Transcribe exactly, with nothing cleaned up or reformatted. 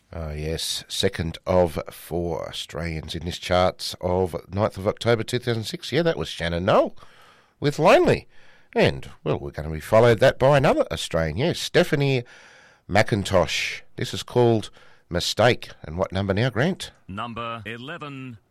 Oh, yes. Second of four Australians in this charts of ninth of October two thousand six. Yeah, that was Shannon Noll with Lonely. And, well, we're going to be followed that by another Australian. Yes, Stephanie McIntosh. This is called Mistake. And what number now, Grant? Number eleven.